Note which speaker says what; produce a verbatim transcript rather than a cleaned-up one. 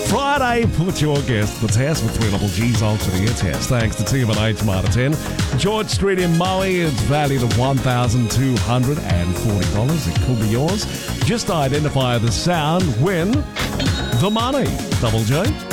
Speaker 1: Friday, put your guest the test with three double G's Ultra Ear Test. Thanks to Team and H Marta ten. George Street in Maui, it's valued at one thousand two hundred forty dollars. It could be yours. Just identify the sound, win the money. Double J.